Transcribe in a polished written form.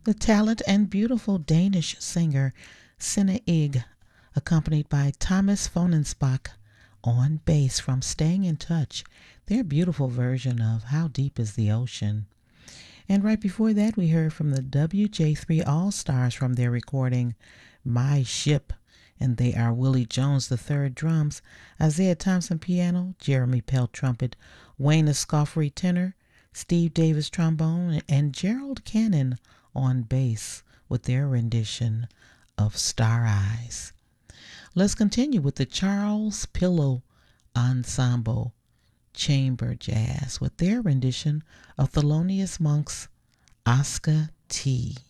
The talented and beautiful Danish singer Sine Ig, accompanied by Thomas Fonensbach on bass from Staying in Touch, their beautiful version of How Deep is the Ocean. And right before that, we heard from the WJ3 All-Stars from their recording My Ship, and they are Willie Jones III drums, Isaiah Thompson piano, Jeremy Pell trumpet, Wayne Escoffery tenor, Steve Davis trombone, and Gerald Cannon on bass with their rendition of Star Eyes. Let's continue with the Charles Pillow Ensemble Chamber Jazz with their rendition of Thelonious Monk's Oscar T.